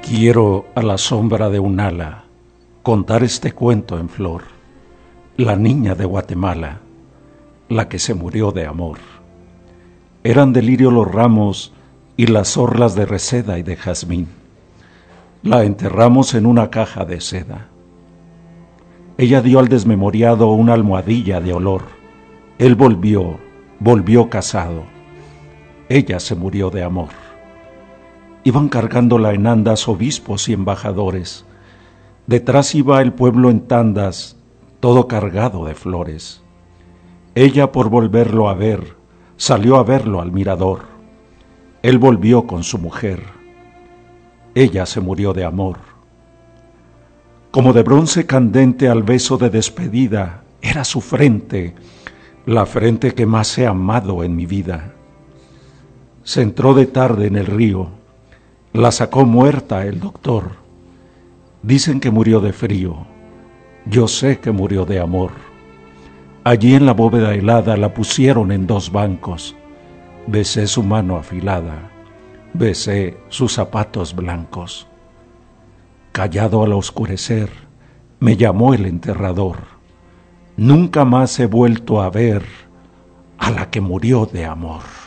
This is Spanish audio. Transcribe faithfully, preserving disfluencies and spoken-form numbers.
Quiero, a la sombra de un ala, contar este cuento en flor. La niña de Guatemala, la que se murió de amor. Eran delirio los ramos y las orlas de reseda y de jazmín. La enterramos en una caja de seda. Ella dio al desmemoriado una almohadilla de olor. Él volvió, volvió casado. Ella se murió de amor. Iban cargándola en andas obispos y embajadores. Detrás iba el pueblo en tandas, todo cargado de flores. Ella, por volverlo a ver, salió a verlo al mirador. Él volvió con su mujer. Ella se murió de amor. Como de bronce candente al beso de despedida, era su frente, la frente que más he amado en mi vida. Se entró de tarde en el río, la sacó muerta el doctor. Dicen que murió de frío, yo sé que murió de amor. Allí en la bóveda helada la pusieron en dos bancos. Besé su mano afilada, besé sus zapatos blancos. Callado al oscurecer, me llamó el enterrador. Nunca más he vuelto a ver a la que murió de amor.